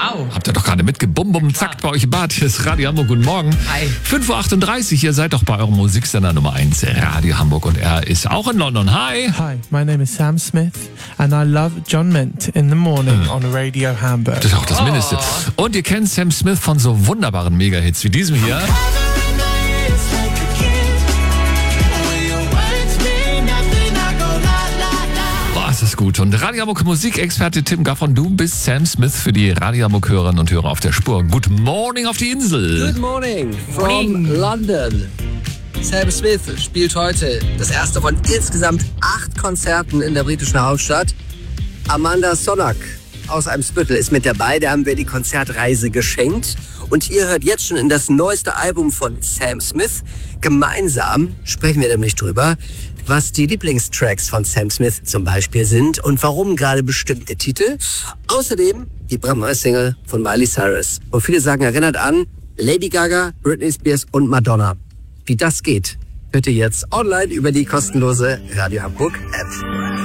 Au. Habt ihr doch gerade mitgebum, bum, zack, bei euch im Bad. Hier ist Radio Hamburg. Guten Morgen. Hi. 5.38 Uhr, ihr seid doch bei eurem Musiksender Nummer 1, Radio Hamburg. Und er ist auch in London. Hi. Hi, my name is Sam Smith and I love John Ment in the morning on Radio Hamburg. Das ist auch das Mindeste. Und ihr kennt Sam Smith von so wunderbaren Mega-Hits wie diesem hier. Das ist gut. Und Radio Hamburg Musikexperte Tim Gaffron, du bist Sam Smith für die Radio Hamburg Hörerinnen und Hörer auf der Spur. Good morning auf die Insel. Good morning from London. Sam Smith spielt heute das erste von insgesamt 8 Konzerten in der britischen Hauptstadt. Amanda Sonak aus Eimsbüttel ist mit dabei, da haben wir die Konzertreise geschenkt. Und ihr hört jetzt schon in das neueste Album von Sam Smith. Gemeinsam sprechen wir nämlich drüber, was die Lieblingstracks von Sam Smith zum Beispiel sind und warum gerade bestimmte Titel. Außerdem die brandneue Single von Miley Cyrus. Und viele sagen, erinnert an Lady Gaga, Britney Spears und Madonna. Wie das geht, hört ihr jetzt online über die kostenlose Radio Hamburg App.